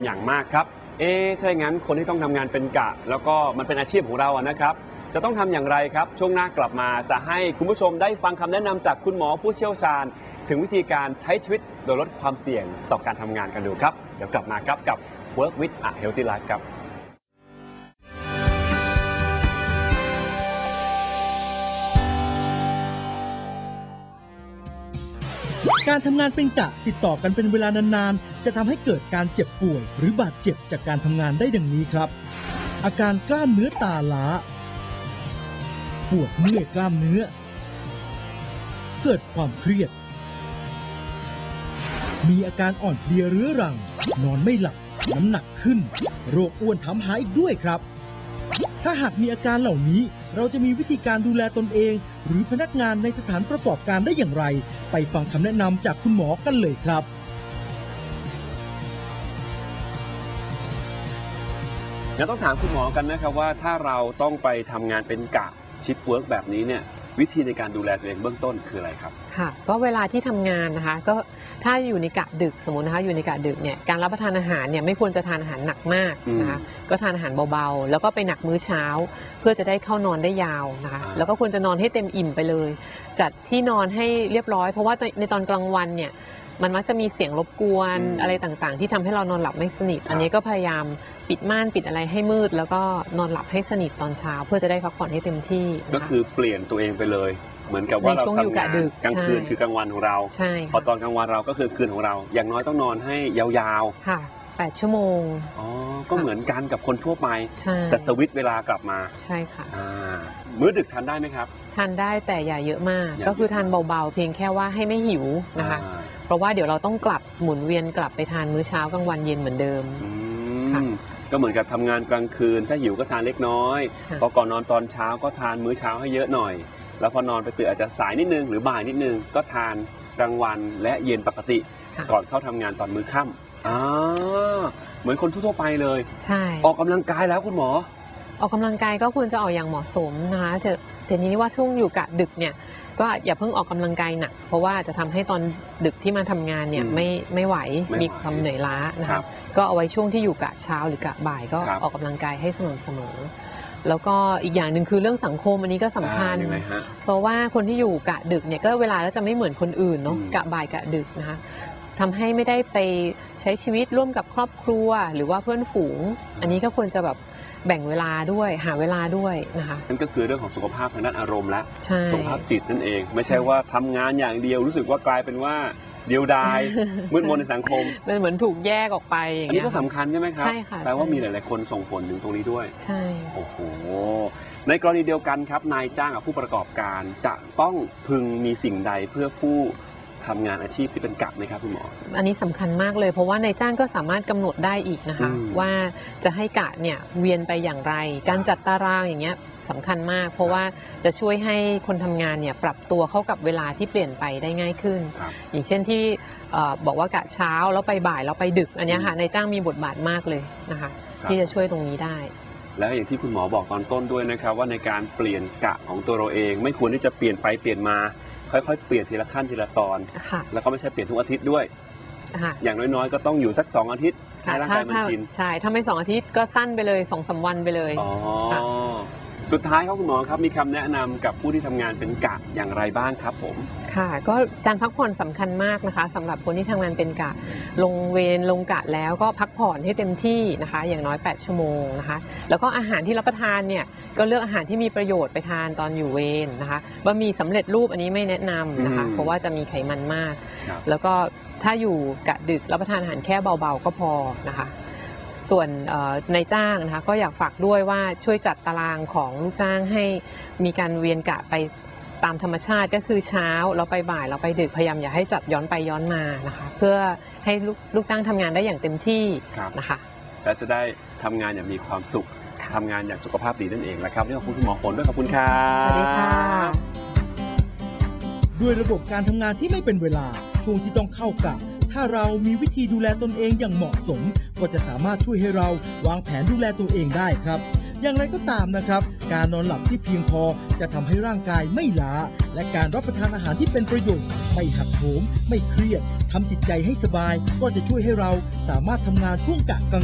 อย่างมากครับถ้าอย่างนั้นคนที่ต้องทำงานเป็นกะแล้วก็มันเป็นอาชีพของเรานะครับจะต้องทำอย่างไรครับช่วงหน้ากลับมาจะให้คุณผู้ชมได้ฟังคำแนะนำจากคุณหมอผู้เชี่ยวชาญถึงวิธีการใช้ชีวิตโดยลดความเสี่ยงต่อการทำงานกันดูครับเดี๋ยวกลับมาครับกับ Work with a Healthy Life ครับการทำงานเป็นกะติดต่อกันเป็นเวลานานๆจะทำให้เกิดการเจ็บป่วยหรือบาดเจ็บจากการทำงานได้ดังนี้ครับอาการกล้ามเนื้อตาล้าปวดเมื่อยกล้ามเนื้อเกิดความเครียดมีอาการอ่อนเพลียเรื้อรังนอนไม่หลับน้ำหนักขึ้นโรคอ้วนถามหาอีกด้วยครับถ้าหากมีอาการเหล่านี้เราจะมีวิธีการดูแลตนเองหรือพนักงานในสถานประกอบการได้อย่างไรไปฟังคำแนะนำจากคุณหมอกันเลยครับงั้นต้องถามคุณหมอกันนะครับว่าถ้าเราต้องไปทำงานเป็นกะชิปเวิร์กแบบนี้เนี่ยวิธีในการดูแลตัวเองเบื้องต้นคืออะไรครับค่ะก็เวลาที่ทำงานนะคะก็ถ้าอยู่ในกะดึกสมมตินะคะอยู่ในกะดึกเนี่ยการรับประทานอาหารเนี่ยไม่ควรจะทานอาหารหนักมากนะคะก็ทานอาหารเบาๆแล้วก็ไปหนักมื้อเช้าเพื่อจะได้เข้านอนได้ยาวนะคะแล้วก็ควรจะนอนให้เต็มอิ่มไปเลยจัดที่นอนให้เรียบร้อยเพราะว่าในตอนกลางวันเนี่ยมันมักจะมีเสียงรบกวนอะไรต่างๆที่ทำให้เรานอนหลับไม่สนิทอันนี้ก็พยายามปิดม่านปิดอะไรให้มืดแล้วก็นอนหลับให้สนิทตอนเช้าเพื่อจะได้พักผ่อนให้เต็มที่ก็คือเปลี่ยนตัวเองไปเลยเหมือนกับว่าเราทำงานกลางคืนคือกลางวันของเราพอตอนกลางวันเราก็คือคืนของเราอย่างน้อยต้องนอนให้ยาวๆค่ะ8 ชั่วโมงอ๋อก็เหมือนกันกับคนทั่วไปแต่สวิตช์เวลากลับมาใช่ค่ะมื้อดึกทานได้ไหมครับทานได้แต่อย่าเยอะมากก็คือทานเบาๆเพียงแค่ว่าให้ไม่หิวนะคะเพราะว่าเดี๋ยวเราต้องกลับหมุนเวียนกลับไปทานมื้อเช้ากลางวันเย็นเหมือนเดิมก็เหมือนกับทำงานกลางคืนถ้าหิวก็ทานเล็กน้อยพอก่อนนอนตอนเช้าก็ทานมื้อเช้าให้เยอะหน่อยแล้วพอนอนไปตื่นอาจจะสายนิดนึงหรือบ่ายนิดนึงก็ทานกลางวันและเย็นปกติก่อนเข้าทำงานตอนมื้อค่ำเหมือนคนทั่วไปเลยใช่ออกกำลังกายแล้วคุณหมอออกกำลังกายก็ควรจะออกอย่างเหมาะสมนะคะแต่นี้ว่าช่วงอยู่กะดึกเนี่ยก็อย่าเพิ่งออกกำลังกายหนักเพราะว่าจะทำให้ตอนดึกที่มาทำงานเนี่ยไม่ไหวมีความเหนื่อยล้านะคะก็เอาไว้ช่วงที่อยู่กะเช้าหรือกะบ่ายก็ออกกำลังกายให้สม่ำเสมอแล้วก็อีกอย่างหนึ่งคือเรื่องสังคมอันนี้ก็สำคัญเพราะว่าคนที่อยู่กะดึกเนี่ยก็เวลาแล้วจะไม่เหมือนคนอื่นเนาะกะบ่ายกะดึกนะคะทำให้ไม่ได้ไปใช้ชีวิตร่วมกับครอบครัวหรือว่าเพื่อนฝูงอันนี้ก็ควรจะแบบแบ่งเวลาด้วยหาเวลาด้วยนะคะนั่นก็คือเรื่องของสุขภาพทางด้านอารมณ์และสุขภาพจิตนั่นเองไม่ใช่ว่าทำงานอย่างเดียวรู้สึกว่ากลายเป็นว่าเดียวดายมืดมนในสังคมมันเหมือนถูกแยกออกไปอันนี้ก็สำคัญใช่ไหมครับใช่ค่ะแปลว่ามีหลายๆคนส่งผลถึงตรงนี้ด้วยใช่โอ้โหในกรณีเดียวกันครับนายจ้างกับผู้ประกอบการจะต้องพึงมีสิ่งใดเพื่อผู้ทำงานอาชีพที่เป็นกะไหมครับคุณหมออันนี้สำคัญมากเลยเพราะว่านายจ้างก็สามารถกำหนดได้อีกนะคะว่าจะให้กะเนี่ยเวียนไปอย่างไรการจัดตารางอย่างเงี้ยสำคัญมากเพราะว่าจะช่วยให้คนทำงานเนี่ยปรับตัวเข้ากับเวลาที่เปลี่ยนไปได้ง่ายขึ้นอย่างเช่นที่บอกว่ากะเช้าแล้วไปบ่ายแล้วไปดึกอันนี้ค่ะนายจ้างมีบทบาทมากเลยนะคะที่จะช่วยตรงนี้ได้แล้วอย่างที่คุณหมอบอกตอนต้นด้วยนะครับว่าในการเปลี่ยนกะของตัวเราเองไม่ควรที่จะเปลี่ยนไปเปลี่ยนมาค่อยๆเปลี่ยนทีละขั้นทีละตอนแล้วก็ไม่ใช่เปลี่ยนทุกอาทิตย์ด้วยอย่างน้อยๆก็ต้องอยู่สัก2 อาทิตย์ให้ร่างกายมันชินใช่ถ้าไม่2 อาทิตย์ก็สั้นไปเลย2-3 วันไปเลยสุดท้ายครับคุณหมอครับมีคำแนะนำกับผู้ที่ทำงานเป็นกะอย่างไรบ้างครับผมค่ะก็การพักผ่อนสำคัญมากนะคะสำหรับคนที่ทำงานเป็นกะลงเวรลงกะแล้วก็พักผ่อนให้เต็มที่นะคะอย่างน้อย8 ชั่วโมงนะคะแล้วก็อาหารที่รับประทานเนี่ยก็เลือกอาหารที่มีประโยชน์ไปทานตอนอยู่เวรนะคะบะหมี่สำเร็จรูปอันนี้ไม่แนะนำนะคะเพราะว่าจะมีไขมันมากแล้วก็ถ้าอยู่กะดึกรับประทานอาหารแค่เบาๆก็พอนะคะส่วนนายจ้างนะคะก็อยากฝากด้วยว่าช่วยจัดตารางของลูกจ้างให้มีการเวียนกะไปตามธรรมชาติก็คือเช้าเราไปบ่ายเราไปดึกพยายามอย่าให้จัดย้อนไปย้อนมานะคะเพื่อให้ลูกจ้างทำงานได้อย่างเต็มที่นะคะและจะได้ทำงานอย่างมีความสุขทำงานอย่างสุขภาพดีนั่นเองนะครับขอบคุณคุณหมอฝนด้วยขอบคุณครับสวัสดีค่ะด้วยระบบการทำงานที่ไม่เป็นเวลาช่วงที่ต้องเข้ากะถ้าเรามีวิธีดูแลตนเองอย่างเหมาะสมก็จะสามารถช่วยให้เราวางแผนดูแลตัวเองได้ครับอย่างไรก็ตามนะครับ การนอนหลับที่เพียงพอจะทำให้ร่างกายไม่ล้า และการรับประทานอาหารที่เป็นประโยชน์ไม่หักโหมไม่เครียดทำจิตใจให้สบาย ก็จะช่วยให้เราสามารถทำงานช่วงกะกลาง